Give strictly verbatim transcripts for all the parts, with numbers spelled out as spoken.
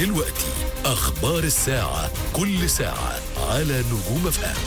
دلوقتي أخبار الساعة، كل ساعة على نجوم اف ام.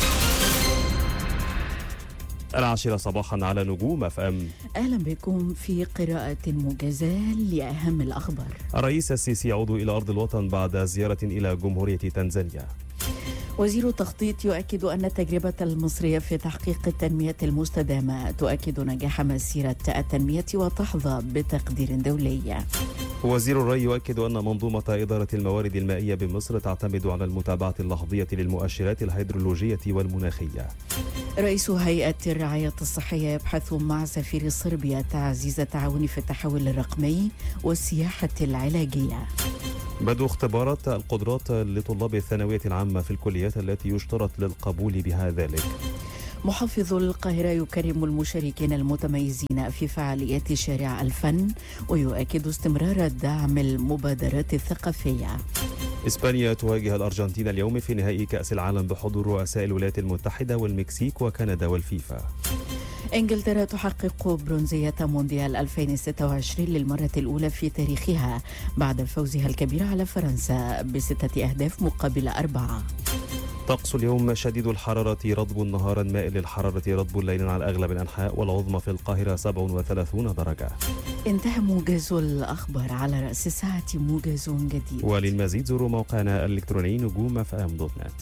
العاشرة صباحا على نجوم اف ام. أهلا بكم في قراءة موجزة لأهم الأخبار. الرئيس السيسي يعود إلى أرض الوطن بعد زيارة إلى جمهورية تنزانيا. وزير التخطيط يؤكد أن التجربة المصرية في تحقيق التنمية المستدامة تؤكد نجاح مسيرة التنمية وتحظى بتقدير دولي. وزير الري يؤكد أن منظومة إدارة الموارد المائية بمصر تعتمد على المتابعة اللحظية للمؤشرات الهيدرولوجية والمناخية. رئيس هيئة الرعاية الصحية يبحث مع سفير صربيا تعزيز التعاون في التحول الرقمي والسياحة العلاجية. بدء اختبارات القدرات لطلاب الثانوية العامة في الكليات التي يشترط للقبول بها ذلك. محافظ القاهرة يكرم المشاركين المتميزين في فعاليات شارع الفن ويؤكد استمرار الدعم المبادرات الثقافية. إسبانيا تواجه الأرجنتين اليوم في نهائي كأس العالم بحضور رؤساء الولايات المتحدة والمكسيك وكندا والفيفا. إنجلترا تحقق برونزية مونديال ألفين وستة وعشرين للمرة الأولى في تاريخها بعد فوزها الكبير على فرنسا بستة أهداف مقابل أربعة. طقس اليوم شديد الحرارة رطب نهارا مائل للحرارة رطب ليلا على أغلب الأنحاء والعظمى في القاهرة سبعة وثلاثين درجة. انتهى موجز الأخبار. على رأس الساعة موجز جديد. وللمزيد زوروا موقعنا الإلكتروني نجوم اف ام دوت نت.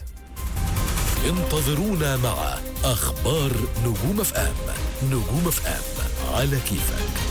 انتظرونا مع أخبار نجوم اف ام. نجوم اف ام على كيفك.